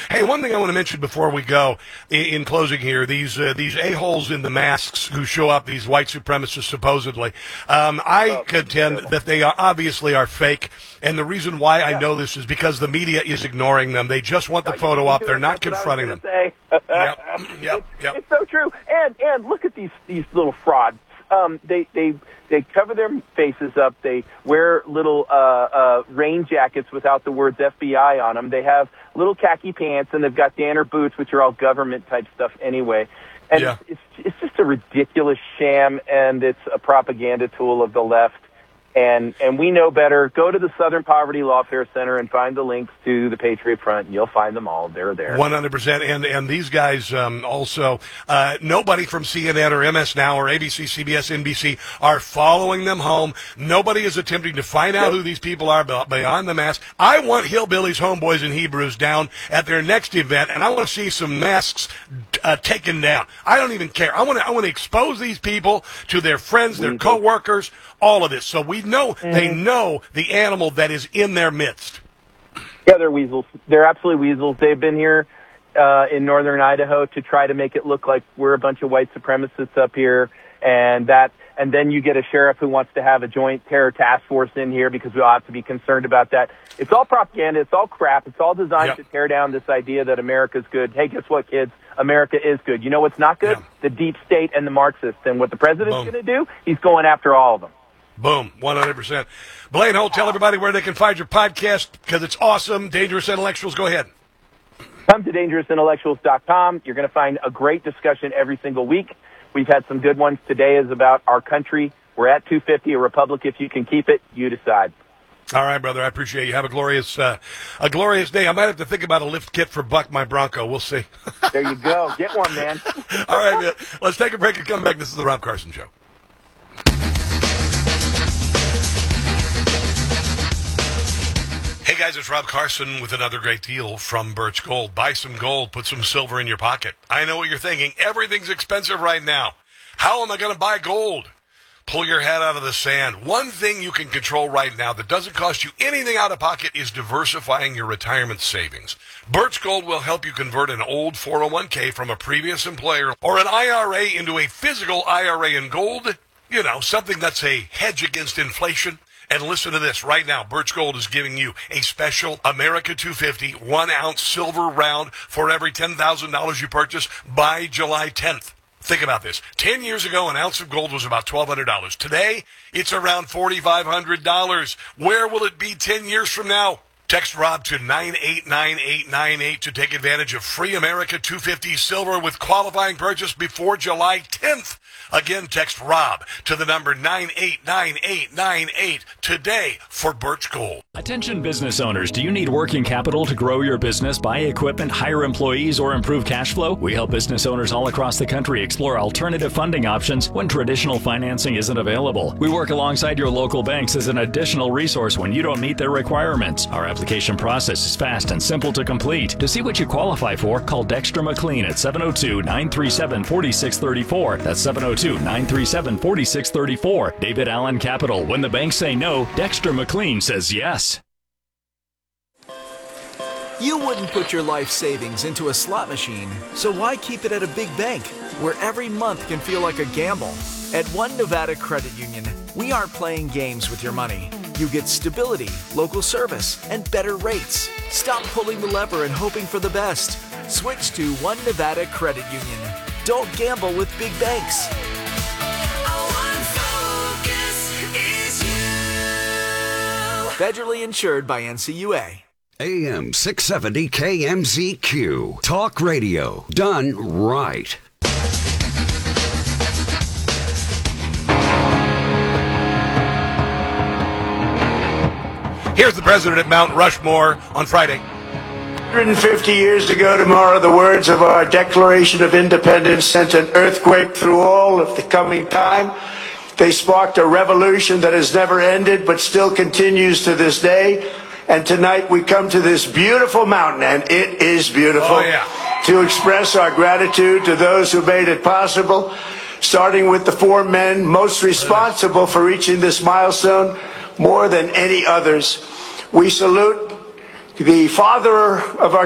Hey, one thing I want to mention before we go in closing here, these a-holes in the masks who show up, these white supremacists supposedly, I contend that they obviously are fake, and the reason why I know this is because the media is ignoring them. They just want the photo up. They're not confronting them. Yep. It's so true. And look at these little frauds. They cover their faces up. They wear little rain jackets without the words FBI on them. They have little khaki pants, and they've got Danner boots, which are all government-type stuff anyway. And it's just a ridiculous sham, and it's a propaganda tool of the left. And we know better. Go to the Southern Poverty Lawfare Center and find the links to the Patriot Front, and you'll find them all. They're there. 100%. And these guys also, nobody from CNN or MS Now or ABC, CBS, NBC are following them home. Nobody is attempting to find out who these people are beyond the mask. I want Hillbillies, Homeboys, and Hebrews down at their next event, and I want to see some masks taken down. I don't even care. I want to expose these people to their friends, their co-workers, all of this. So we know they know the animal that is in their midst. Yeah, they're weasels. They're absolutely weasels. They've been here in northern Idaho to try to make it look like we're a bunch of white supremacists up here, and then you get a sheriff who wants to have a joint terror task force in here because we all have to be concerned about that. It's all propaganda. It's all crap. It's all designed to tear down this idea that America's good. Hey, guess what, kids? America is good. You know what's not good? The deep state and the Marxists. And what the president's going to do, he's going after all of them. Boom, 100%. Blaine Holt, tell everybody where they can find your podcast because it's awesome. Dangerous Intellectuals, go ahead. Come to dangerousintellectuals.com. You're going to find a great discussion every single week. We've had some good ones. Today is about our country. We're at 250, a republic. If you can keep it, you decide. All right, brother. I appreciate you. Have a glorious day. I might have to think about a lift kit for Buck, my Bronco. We'll see. There you go. Get one, man. All right, man. Let's take a break and come back. This is the Rob Carson Show. Hey guys, it's Rob Carson with another great deal from Birch Gold. Buy some gold, put some silver in your pocket. I know what you're thinking. Everything's expensive right now. How am I going to buy gold? Pull your head out of the sand. One thing you can control right now that doesn't cost you anything out of pocket is diversifying your retirement savings. Birch Gold will help you convert an old 401k from a previous employer or an IRA into a physical IRA in gold. You know, something that's a hedge against inflation. And listen to this. Right now, Birch Gold is giving you a special America 250 1-ounce silver round for every $10,000 you purchase by July 10th. Think about this. 10 years ago, an ounce of gold was about $1,200. Today, it's around $4,500. Where will it be 10 years from now? Text Rob to 989898 to take advantage of free America 250 silver with qualifying purchase before July 10th. Again, text Rob to the number 989898 today for Birch Gold. Attention business owners, do you need working capital to grow your business, buy equipment, hire employees, or improve cash flow? We help business owners all across the country explore alternative funding options when traditional financing isn't available. We work alongside your local banks as an additional resource when you don't meet their requirements. Our application process is fast and simple to complete. To see what you qualify for, call Dexter McLean at 702-937-4634. That's 702-937-4634. David Allen Capital. When the banks say no, Dexter McLean says yes. You wouldn't put your life savings into a slot machine, so why keep it at a big bank where every month can feel like a gamble? At One Nevada Credit Union, we aren't playing games with your money. You get stability, local service, and better rates. Stop pulling the lever and hoping for the best. Switch to One Nevada Credit Union. Don't gamble with big banks. Federally insured by NCUA. AM 670 KMZQ. Talk radio done right. Here's the president at Mount Rushmore on Friday. 150 years ago tomorrow, the words of our Declaration of Independence sent an earthquake through all of the coming time. They sparked a revolution that has never ended but still continues to this day. And tonight we come to this beautiful mountain, and it is beautiful, to express our gratitude to those who made it possible, starting with the four men most responsible for reaching this milestone more than any others. We salute the father of our